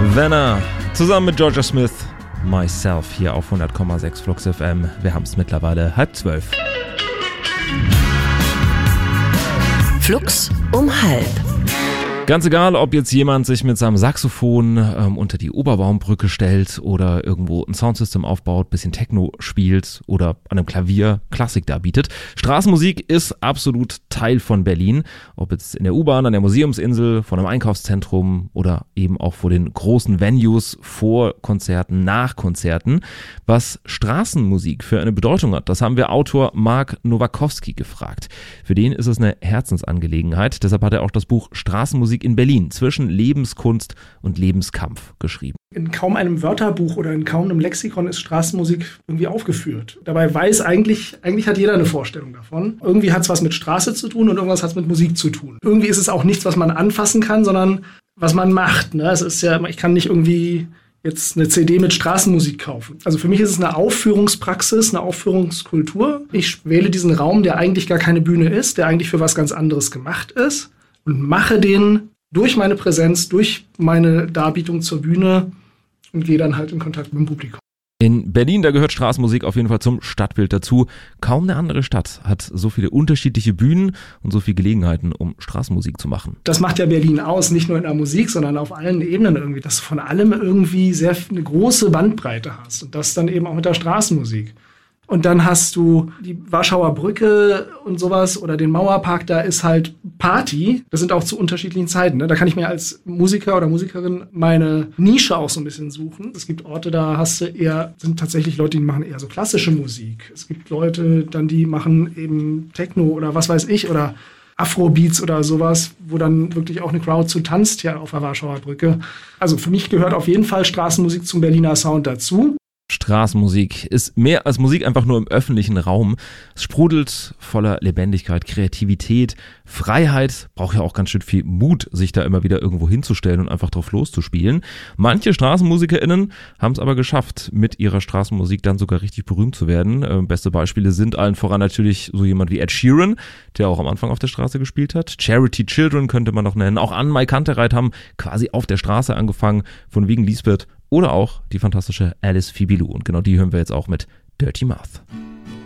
Venner, zusammen mit Georgia Smith, Myself hier auf 100,6 Flux FM. Wir haben es mittlerweile 11:30. Flux um 11:30. Ganz egal, ob jetzt jemand sich mit seinem Saxophon unter die Oberbaumbrücke stellt oder irgendwo ein Soundsystem aufbaut, bisschen Techno spielt oder an einem Klavier Klassik darbietet. Straßenmusik ist absolut Teil von Berlin. Ob jetzt in der U-Bahn, an der Museumsinsel, vor einem Einkaufszentrum oder eben auch vor den großen Venues, vor Konzerten, nach Konzerten. Was Straßenmusik für eine Bedeutung hat, das haben wir Autor Mark Nowakowski gefragt. Für den ist es eine Herzensangelegenheit. Deshalb hat er auch das Buch Straßenmusik in Berlin zwischen Lebenskunst und Lebenskampf geschrieben. In kaum einem Wörterbuch oder in kaum einem Lexikon ist Straßenmusik irgendwie aufgeführt. Dabei weiß eigentlich hat jeder eine Vorstellung davon. Irgendwie hat es was mit Straße zu tun und irgendwas hat es mit Musik zu tun. Irgendwie ist es auch nichts, was man anfassen kann, sondern was man macht. Ne? Es ist ja, ich kann nicht irgendwie jetzt eine CD mit Straßenmusik kaufen. Also für mich ist es eine Aufführungspraxis, eine Aufführungskultur. Ich wähle diesen Raum, der eigentlich gar keine Bühne ist, der eigentlich für was ganz anderes gemacht ist und mache den durch meine Präsenz, durch meine Darbietung zur Bühne und gehe dann halt in Kontakt mit dem Publikum. In Berlin, da gehört Straßenmusik auf jeden Fall zum Stadtbild dazu. Kaum eine andere Stadt hat so viele unterschiedliche Bühnen und so viele Gelegenheiten, um Straßenmusik zu machen. Das macht ja Berlin aus, nicht nur in der Musik, sondern auf allen Ebenen irgendwie, dass du von allem irgendwie eine große Bandbreite hast und das dann eben auch mit der Straßenmusik. Und dann hast du die Warschauer Brücke und sowas oder den Mauerpark, da ist halt Party. Das sind auch zu unterschiedlichen Zeiten. Ne? Da kann ich mir als Musiker oder Musikerin meine Nische auch so ein bisschen suchen. Es gibt Orte, da sind tatsächlich Leute, die machen eher so klassische Musik. Es gibt Leute, dann die machen eben Techno oder was weiß ich oder Afrobeats oder sowas, wo dann wirklich auch eine Crowd zu tanzt hier auf der Warschauer Brücke. Also für mich gehört auf jeden Fall Straßenmusik zum Berliner Sound dazu. Straßenmusik ist mehr als Musik einfach nur im öffentlichen Raum. Es sprudelt voller Lebendigkeit, Kreativität, Freiheit, braucht ja auch ganz schön viel Mut, sich da immer wieder irgendwo hinzustellen und einfach drauf loszuspielen. Manche StraßenmusikerInnen haben es aber geschafft, mit ihrer Straßenmusik dann sogar richtig berühmt zu werden. Beste Beispiele sind allen voran natürlich so jemand wie Ed Sheeran, der auch am Anfang auf der Straße gespielt hat. Charity Children könnte man noch nennen. Auch Anne-Mai Kantereit haben quasi auf der Straße angefangen, von wegen Lisbeth. Oder auch die fantastische Alice Fibilou. Und genau die hören wir jetzt auch mit Dirty Mouth.